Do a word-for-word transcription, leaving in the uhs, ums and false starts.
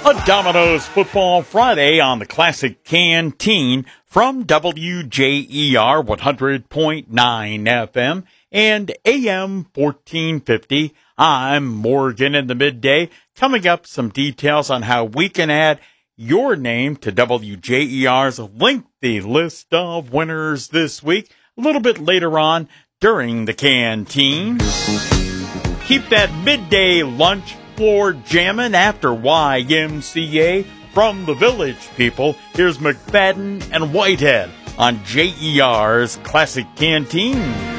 A Domino's Football Friday on the Classic Canteen from W J E R one hundred point nine F M and A M fourteen fifty. I'm Morgan in the midday. Coming up, some details on how we can add your name to W J E R's lengthy list of winners this week. A little bit later on during the canteen. Keep that midday lunch floor jamming after Y M C A. From the Village People, here's McFadden and Whitehead on J E R's Classic Canteen.